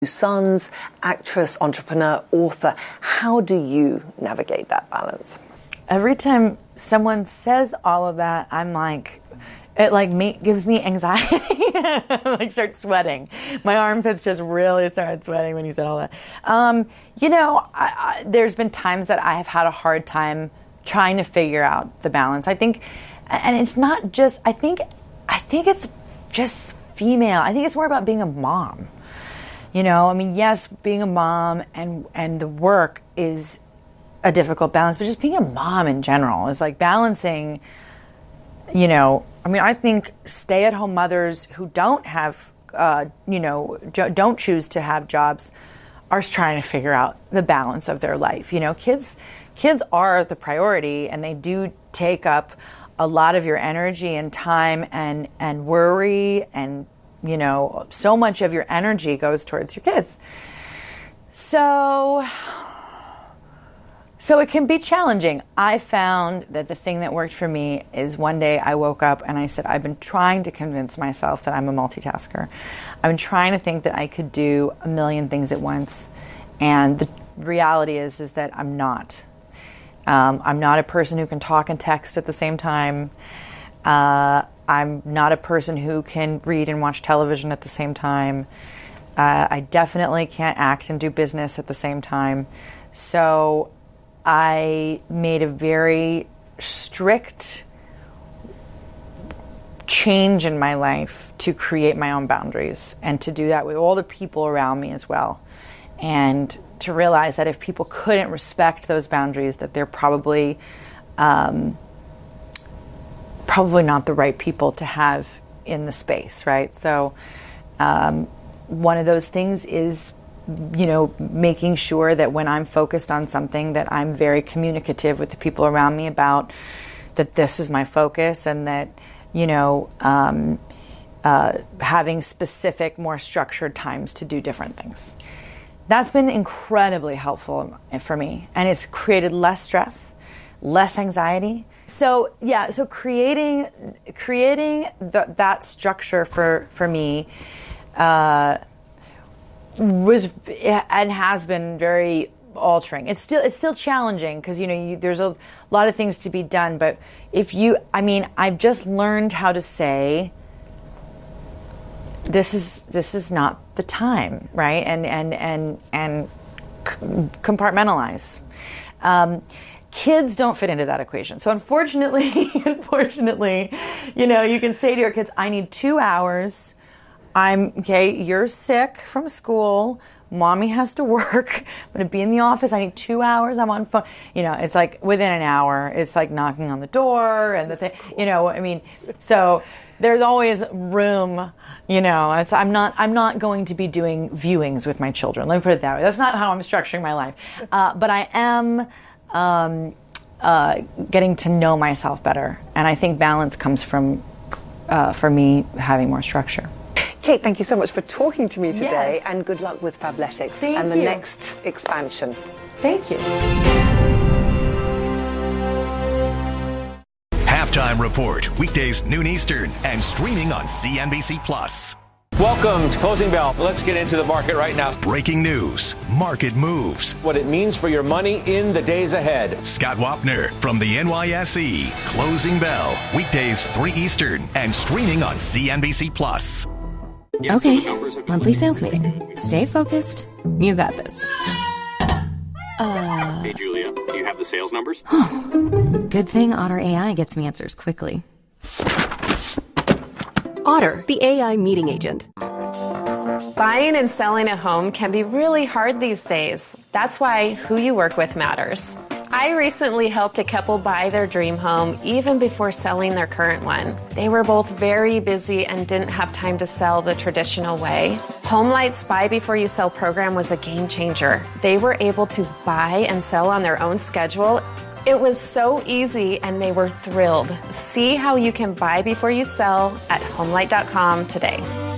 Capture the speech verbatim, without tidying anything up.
Sons, actress, entrepreneur, author. How do you navigate that balance? Every time someone says all of that, I'm like, it like me, gives me anxiety. I like start sweating. My armpits just really started sweating when you said all that. Um, you know, I, I, there's been times that I have had a hard time trying to figure out the balance. I think, and it's not just, I think, I think it's just female. I think it's more about being a mom. You know, I mean, yes, being a mom and and the work is a difficult balance, but just being a mom in general is like balancing, you know, I mean, I think stay-at-home mothers who don't have, uh, you know, don't choose to have jobs are trying to figure out the balance of their life. You know, kids, kids are the priority, and they do take up a lot of your energy and time and, and worry, and you know, so much of your energy goes towards your kids. So, so it can be challenging. I found that the thing that worked for me is one day I woke up and I said, I've been trying to convince myself that I'm a multitasker. I've been trying to think that I could do a million things at once. And the reality is, is that I'm not. Um, I'm not a person who can talk and text at the same time. Uh, I'm not a person who can read and watch television at the same time. Uh, I definitely can't act and do business at the same time. So I made a very strict change in my life to create my own boundaries, and to do that with all the people around me as well. And to realize that if people couldn't respect those boundaries, that they're probably... Um, probably not the right people to have in the space, right? So um, one of those things is, you know, making sure that when I'm focused on something, that I'm very communicative with the people around me about that this is my focus, and that, you know, um, uh, having specific, more structured times to do different things. That's been incredibly helpful for me, and it's created less stress, less anxiety. So yeah, so creating creating the, that structure for for me uh, was and has been very altering. It's still it's still challenging because you know you, there's a lot of things to be done. But if you, I mean, I've just learned how to say this is this is not the time, right? And and and and compartmentalize. Um, Kids don't fit into that equation. So unfortunately, unfortunately, you know, you can say to your kids, I need two hours. I'm, okay, you're sick from school. Mommy has to work. I'm going to be in the office. I need two hours. I'm on phone. You know, it's like within an hour, it's like knocking on the door and the thing, you know, I mean, so there's always room, you know, it's, I'm not, I'm not going to be doing viewings with my children. Let me put it that way. That's not how I'm structuring my life. Uh, but I am, Um, uh, getting to know myself better. And I think balance comes from, uh, for me, having more structure. Kate, thank you so much for talking to me today, yes. And good luck with Fabletics Thank and the you. next expansion. Thank you. Halftime Report, weekdays noon Eastern, and streaming on C N B C Plus. Welcome to Closing Bell. Let's get into the market right now. Breaking news, market moves. What it means for your money in the days ahead. Scott Wapner from the N Y S E. Closing Bell, weekdays three Eastern, and streaming on C N B C Plus. Okay, monthly sales meeting. Stay focused. You got this. Uh, hey, Julia, do you have the sales numbers? Good thing Otter A I gets me answers quickly. Otter, the A I meeting agent. Buying and selling a home can be really hard these days. That's why who you work with matters. I recently helped a couple buy their dream home even before selling their current one. They were both very busy and didn't have time to sell the traditional way. HomeLight's Buy Before You Sell program was a game changer. They were able to buy and sell on their own schedule. It was so easy and they were thrilled. See how you can buy before you sell at homelight dot com today.